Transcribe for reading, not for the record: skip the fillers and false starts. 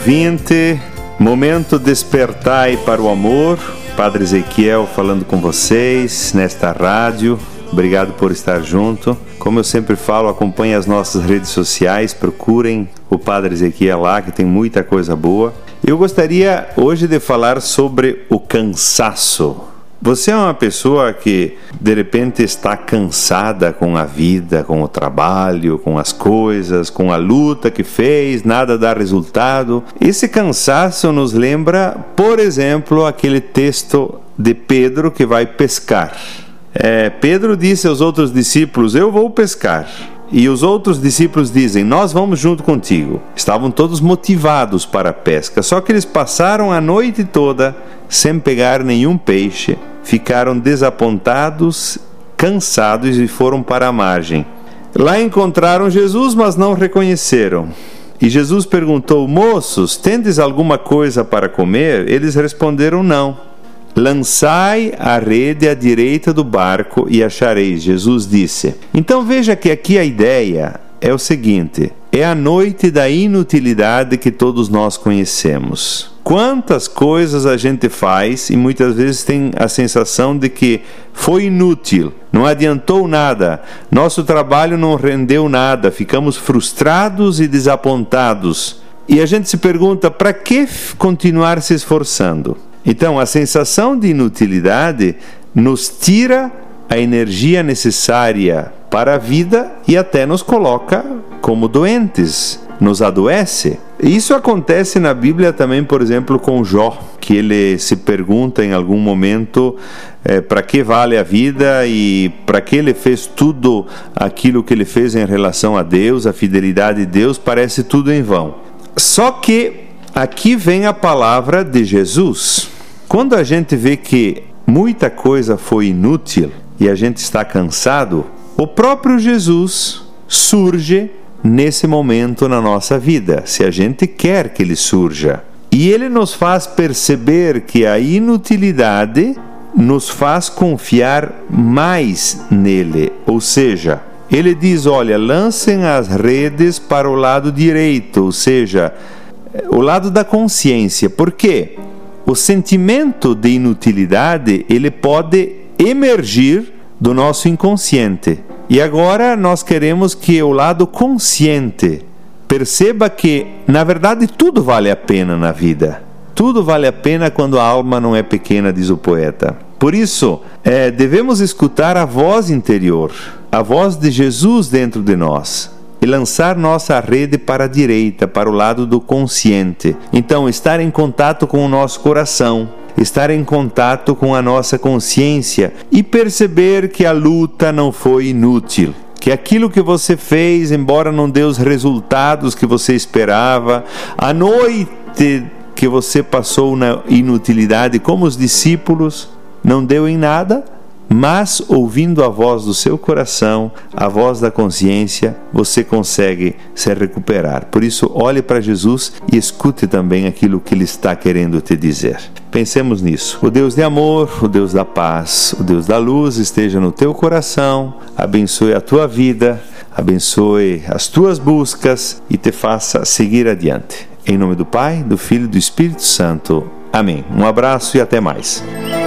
20, momento despertai para o amor. Padre Ezequiel falando com vocês nesta rádio. Obrigado por estar junto. Como eu sempre falo, acompanhem as nossas redes sociais, procurem o Padre Ezequiel lá, que tem muita coisa boa. Eu gostaria hoje de falar sobre o cansaço. Você é uma pessoa que de repente está cansada com a vida, com o trabalho, com as coisas, com a luta que fez, nada dá resultado. Esse cansaço nos lembra, por exemplo, aquele texto de Pedro que vai pescar. Pedro disse aos outros discípulos: eu vou pescar. E os outros discípulos dizem: nós vamos junto contigo. Estavam todos motivados para a pesca, só que eles passaram a noite toda sem pegar nenhum peixe, ficaram desapontados, cansados e foram para a margem. Lá encontraram Jesus, mas não reconheceram. E Jesus perguntou: moços, tendes alguma coisa para comer? Eles responderam: não. Lançai a rede à direita do barco e achareis, Jesus disse. Então veja que aqui a ideia é o seguinte: é a noite da inutilidade que todos nós conhecemos. Quantas coisas a gente faz e muitas vezes tem a sensação de que foi inútil, não adiantou nada, nosso trabalho não rendeu nada, ficamos frustrados e desapontados. E a gente se pergunta: para que continuar se esforçando? Então, a sensação de inutilidade nos tira a energia necessária para a vida e até nos coloca como doentes, nos adoece. Isso acontece na Bíblia também, por exemplo, com Jó, que ele se pergunta em algum momento para que vale a vida e para que ele fez tudo aquilo que ele fez em relação a Deus, a fidelidade de Deus, parece tudo em vão. Só que aqui vem a palavra de Jesus. Quando a gente vê que muita coisa foi inútil e a gente está cansado, o próprio Jesus surge nesse momento na nossa vida, se a gente quer que ele surja. E ele nos faz perceber que a inutilidade nos faz confiar mais nele. Ou seja, ele diz: olha, lancem as redes para o lado direito, ou seja, o lado da consciência. Por quê? O sentimento de inutilidade, ele pode emergir do nosso inconsciente. E agora nós queremos que o lado consciente perceba que, na verdade, tudo vale a pena na vida. Tudo vale a pena quando a alma não é pequena, diz o poeta. Por isso, devemos escutar a voz interior, a voz de Jesus dentro de nós, e lançar nossa rede para a direita, para o lado do consciente. Então, estar em contato com o nosso coração, estar em contato com a nossa consciência e perceber que a luta não foi inútil, que aquilo que você fez, embora não dê os resultados que você esperava, a noite que você passou na inutilidade como os discípulos, não deu em nada, mas ouvindo a voz do seu coração, a voz da consciência, você consegue se recuperar. Por isso, olhe para Jesus e escute também aquilo que Ele está querendo te dizer. Pensemos nisso. O Deus de amor, o Deus da paz, o Deus da luz esteja no teu coração, abençoe a tua vida, abençoe as tuas buscas e te faça seguir adiante. Em nome do Pai, do Filho e do Espírito Santo. Amém. Um abraço e até mais.